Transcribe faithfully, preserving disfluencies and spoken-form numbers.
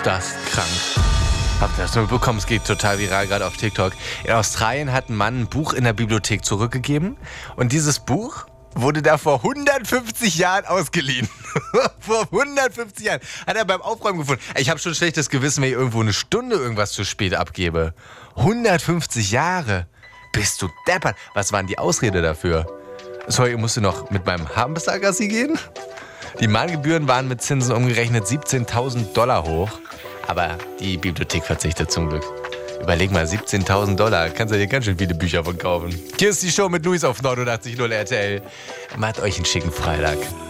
Das ist krank. Habt ihr das nur bekommen? Es geht total viral, gerade auf TikTok. In Australien hat ein Mann ein Buch in der Bibliothek zurückgegeben. Und dieses Buch wurde da vor hundertfünfzig Jahren ausgeliehen. Vor hundertfünfzig Jahren hat er beim Aufräumen gefunden. Ich habe schon schlechtes Gewissen, wenn ich irgendwo eine Stunde irgendwas zu spät abgebe. hundertfünfzig Jahre. Bist du deppert? Was waren die Ausrede dafür? Sorry, ich musste noch mit meinem Hamstergassi gehen? Die Mahngebühren waren mit Zinsen umgerechnet siebzehntausend Dollar hoch. Aber die Bibliothek verzichtet zum Glück. Überleg mal, siebzehntausend Dollar. Kannst du dir ganz schön viele Bücher von kaufen. Hier ist die Show mit Luis auf neunundachtzig Komma null R T L. Macht euch einen schicken Freitag.